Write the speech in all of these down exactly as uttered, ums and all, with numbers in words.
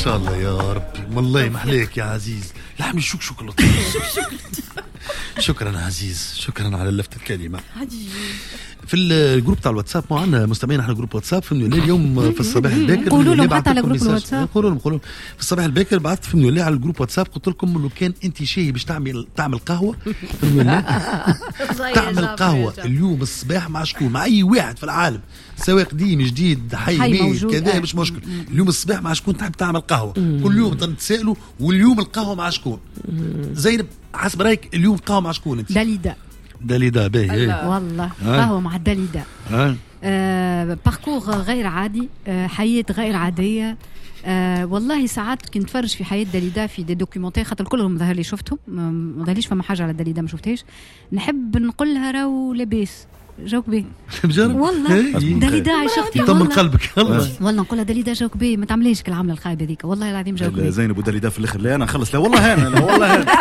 شاء الله يا ربي. والله محليك يا عزيز. لحمي شوك شوك لطيف. شكرا عزيز، شكرا على لفت الكلمة. في الجروب تاع الواتساب معنا مستمعين، احنا جروب واتساب في منيولي اليوم في الصباح الباكر. قولوا لهم حتى على جروب الواتساب، قولوا لهم قولوا في الصباح الباكر بعثت في منيولي على الجروب واتساب قلت لكم لو كان انت شاي باش تعمل تعمل قهوه في منيولي تعمل قهوه اليوم الصباح مع شكون؟ مع اي واحد في العالم، سواء قديم جديد حي ميت كذا مش مشكل. اليوم الصباح مع شكون تحب تعمل قهوه؟ كل يوم تسالوا واليوم القهوه مع شكون؟ زينب حسب رايك اليوم القهوه مع شكون انت؟ داليدا. داليدا باهي والله قهوة مع داليدا. آه. آه باركور غير عادي، آه حياة غير عادية. آه والله ساعات كنت فرج في حياة داليدا في دي دوكيومنتير، خاطر كلهم ظهر لي شفتهم، ما ظهرليش فما حاجة على داليدا ما شفتهاش. نحب نقول لها راو لاباس جوك بيه والله. داليدا عشقتي طمن قلبك والله. والله نقول لها داليدا جوك بيه، ما تعمليش كالعملة الخايبة ذيك والله العظيم جوك بيه. زينب وداليدا في الاخر لا انا نخلص لا والله انا لا والله انا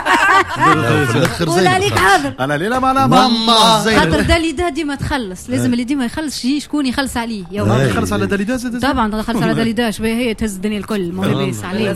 في الاخر ولا عليك حاضر انا ليله ما انا ماما خاطر داليدا ديما تخلص، لازم اللي ديما يخلص شي شكون يخلص عليه. يا يخلص على داليدا زاد طبعا يخلص على داليدا شويه، هي تهز الدنيا الكل ما لاباس عليه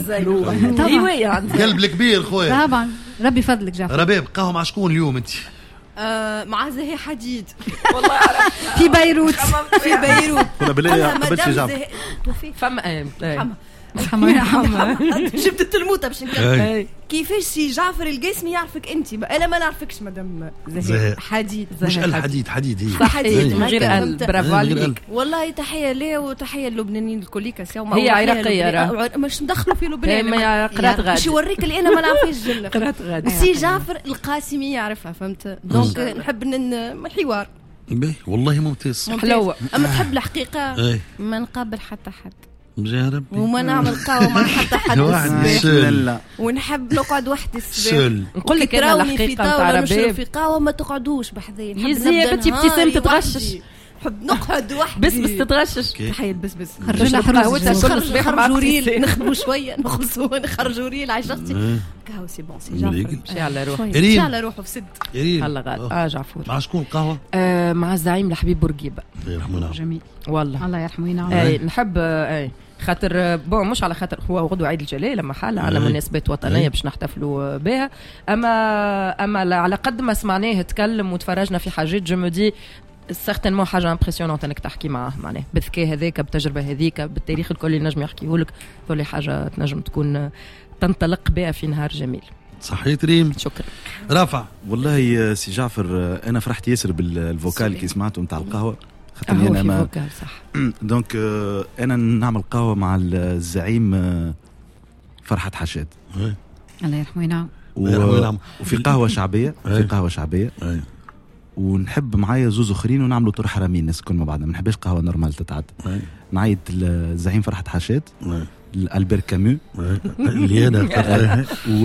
طبعا. قلب الكبير خويا طبعا. ربي فضلك جعفر. رباب قهوه مع شكون اليوم انت؟ آه مع زهي حديد والله عرفت في بيروت في بيروت ولا بالله قبلت جعفر فما ايه حما يا حما جبت التلموطه باش نكمل. كيفاش سي جعفر القاسمي يعرفك انت؟ انا ما نعرفكش مدام زهي حديد. مش الحديد حديد هي حديد من غير قلب. برافو عليك والله. تحيه ليه وتحيه للبنانيين الكوليكا سوا. هي عراقيه مش ندخلوا في لبنان ما قرات غادي باش يوريك اللي انا ما نعرفش جل قرات غادي. سي جعفر القاسمي يعرفها فهمت. دونك نحب من الحوار باهي والله ممتاز حلوه. اما تحب الحقيقه ما نقابل حتى حد مجرب وما نعمل قهوه مع حتى حد الصباح، ونحب نقعد وحدي الصباح. نقول لك انا الحقيقه نتاع رباب في قهوه ما تقعدوش بحذايا. يزي بنتي ابتسام تتغشش، نحب نقعد وحدي بس بس تتغشش. تحيه بس بس خرجنا قهوتها كل صباح مع ريل نخدموا شويه نخلصوا نخرجوا ريل عشقتي قهوه سي بون سي جعفر شي على روحه شي على روحه في سد هلا غاد. اه جعفر مع شكون القهوه؟ آه مع الزعيم الحبيب بورقيبه الله يرحمه. جميل والله الله يرحمه وينعم. اي نحب اي خاطر بون مش على خاطر هو غدوة عيد الجلالة لما حال على مناسبات وطنية باش نحتفلوا بها، اما اما على قد ما سمعناه تكلم وتفرجنا في حاجات جو مو دي سيغتينمون حاجه امبرسيونونت انك تحكي معاه معناه بالذكاء هذاك بالتجربه هذيك بالتاريخ الكل اللي نجم يحكيه لك، كل حاجه تنجم تكون تنطلق بها في نهار جميل. صحيت ريم. شكرا رافع. والله سي جعفر انا فرحت ياسر بالفوكال اللي سمعته نتاع القهوه، خاطر انا ما صح. دونك انا نعمل قهوه مع الزعيم فرحة حشاد الله يرحمه وينعم. و... وفي قهوه شعبيه في قهوه شعبيه أي. ونحب معايا زوز اخرين ونعملوا طرح حرامين الناس كل ما بعدها، ما نحبش قهوه نورمال تتعدى. نعيد الزعيم فرحة حشاد، البير كامو اللي انا